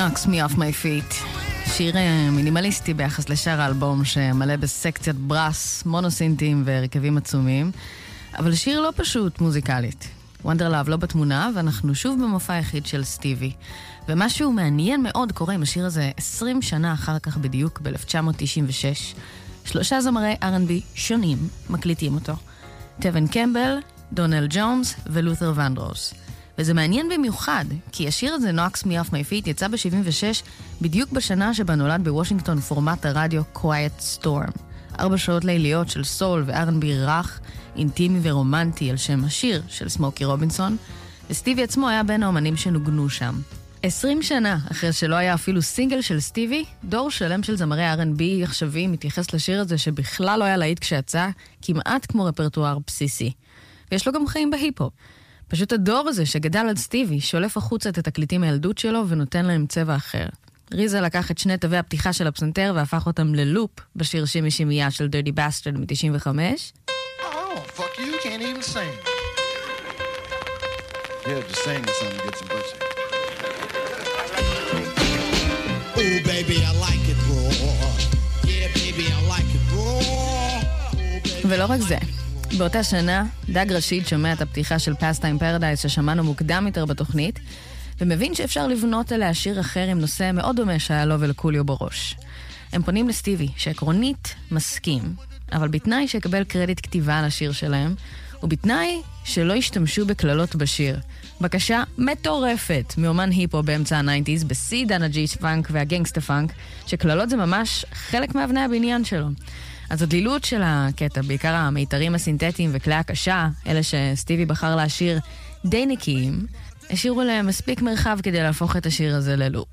Knocks Me Off My Feet. שיר מינימליסטי ביחס לשאר האלבום שמלא בסקציית ברס, מונוסינטים ורכבים עצומים, אבל שיר לא פשוט מוזיקלית. וונדרלאב לא בתמונה, ואנחנו שוב במופע יחיד של סטיבי. ומשהו מעניין מאוד קורה עם השיר הזה 20 שנה אחר כך בדיוק, ב-1996. 3 זמרי R&B שונים מקליטים אותו. טבן קמבל, דונל ג'ונס ולותר ונדרוס. וזה מעניין במיוחד, כי השיר הזה, Knocks Me Off My Feet, יצא ב-76, בדיוק בשנה שבה נולד בוושינגטון פורמט הרדיו Quiet Storm. 4 שעות ליליות של סול ו-R&B רך, אינטימי ורומנטי על שם השיר של סמוקי רובינסון, וסטיבי עצמו היה בין האומנים שנוגנו שם. 20 שנה אחרי שלא היה אפילו סינגל של סטיבי, דור שלם של זמרי R&B עכשוויים מתייחס לשיר הזה שבכלל לא היה להיט כשיצא, כמעט כמו רפרטואר בסיסי. ויש לו גם חיים בהיפ-הופ. פשוט הדור הזה שגדל על סטיבי שולף החוצה את התקליטים מהילדות שלו ונותן להם צבע אחר. ריזה לקח את 2 תווי הפתיחה של הפסנתר והפך אותם ללופ בשיר שימי שימייה של Dirty Bastard מ-95. Oh, fuck you, can't even sing. Yeah, just sing or something, get some pussy. Oh, baby, I like it raw. Yeah, baby, I like it raw. ולא רק זה. באותה שנה, דג רשיד שומע את הפתיחה של Pastime Paradise ששמענו מוקדם יותר בתוכנית, ומבין שאפשר לבנות עליה שיר אחר עם נושא מאוד דומה שהיה לו ולקוליו בראש. הם פונים לסטיבי, שעקרונית מסכים, אבל בתנאי שיקבל קרדיט כתיבה על השיר שלהם, ובתנאי שלא ישתמשו בכללות בשיר. בקשה מטורפת מאומן היפו באמצע ה-90s, בסי דנה ג'י פאנק והגנגסטה פאנק, שכללות זה ממש חלק מאבני הבניין שלו. אז הדלילות של הקטע, בעיקר המיתרים הסינתטיים וכלי הקשה, אלה שסטיבי בחר להשאיר די נקיים, השאירו להם מספיק מרחב כדי להפוך את השיר הזה ללופ.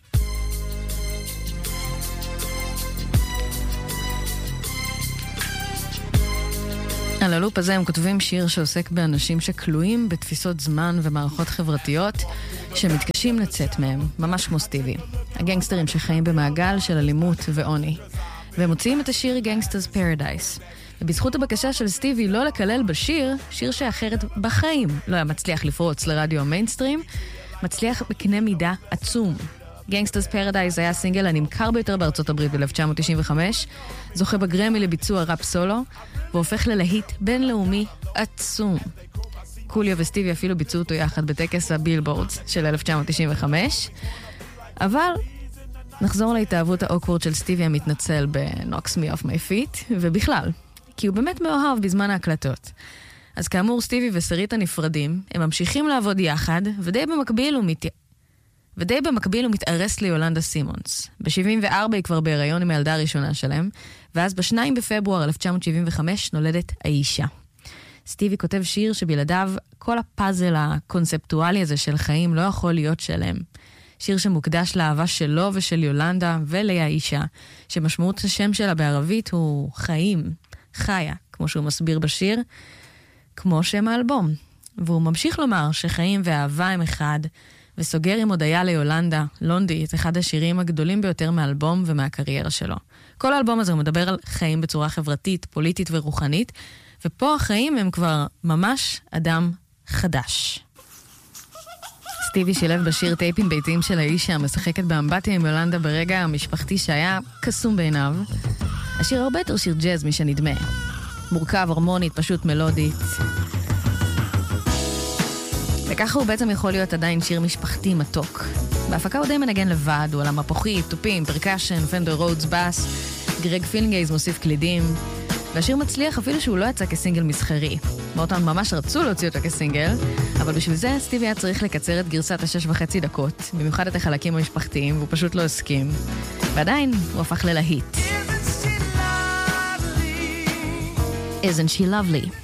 על הלופ הזה הם כותבים שיר שעוסק באנשים שכלואים בתפיסות זמן ומערכות חברתיות שמתקשים לצאת מהם, ממש כמו סטיבי. הגנגסטרים שחיים במעגל של אלימות ועוני. והם מוציאים את השיר Gangsta's Paradise. ובזכות הבקשה של סטיבי לא לקלל בשיר, שיר שאחרת בחיים לא היה מצליח לפרוץ לרדיו המיינסטרים, מצליח בקנה מידה עצום. Gangsta's Paradise היה הסינגל הנמכר ביותר בארצות הברית ב-1995, זוכה בגרמי לביצוע ראפ סולו, והופך ללהיט בינלאומי עצום. קוליו וסטיבי אפילו ביצעו אותו יחד בטקס הבילבורדס של 1995, אבל נחזור להתאהבות האוקוורד של סטיבי המתנצל ב-Knocks Me Off My Feet, ובכלל, כי הוא באמת מאוהב בזמן ההקלטות. אז כאמור, סטיבי וסריטה נפרדים, הם ממשיכים לעבוד יחד, ודי במקביל הוא מתארס ליולנדה סימונס. ב-74 היא כבר בהיריון עם הילדה הראשונה שלהם, ואז ב-2 בפברואר 1975 נולדת האישה. סטיבי כותב שיר שבלעדיו כל הפאזל הקונספטואלי הזה של חיים לא יכול להיות שלם. שיר שמוקדש לאהבה שלו ושל יולנדה ולאישה, שמשמעות השם שלה בערבית הוא חיים, חיה, כמו שהוא מסביר בשיר, כמו שם האלבום. והוא ממשיך לומר שחיים ואהבה הם אחד, וסוגר עם הודיה ליולנדה, לונדי, את אחד השירים הגדולים ביותר מהאלבום ומהקריירה שלו. כל האלבום הזה הוא מדבר על חיים בצורה חברתית, פוליטית ורוחנית, ופה החיים הם כבר ממש אדם חדש. סטיבי שילב בשיר טייפים ביתיים של האישה המשחקת באמבטיה עם יולנדה ברגע המשפחתי שהיה קסום בעיניו. השיר הרבה יותר שיר ג'אז משנדמה. מורכב, הרמונית, פשוט מלודית. וככה הוא בעצם יכול להיות עדיין שיר משפחתי מתוק. בהפקה הוא די מנגן לבד, הוא על המפוחית, טופים, פרקשן, פנדר רודס, בס, גרג פילינגייז מוסיף קלידים. והשיר מצליח אפילו שהוא לא יצא כסינגל מסחרי. באותם ממש רצו להוציא אותו כסינגל, אבל בשביל זה סטיבי היה צריך לקצר את גרסת 6.5 דקות, במיוחד את החלקים המשפחתיים, והוא פשוט לא הסכים. ועדיין הוא הפך ללהיט. Isn't she lovely?